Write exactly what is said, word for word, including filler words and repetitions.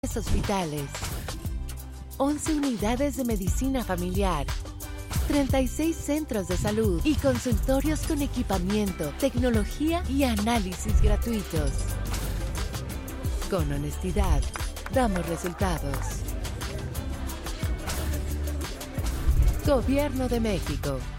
hospitales, once unidades de medicina familiar, treinta y seis centros de salud y consultorios con equipamiento, tecnología y análisis gratuitos. Con honestidad, damos resultados. Gobierno de México.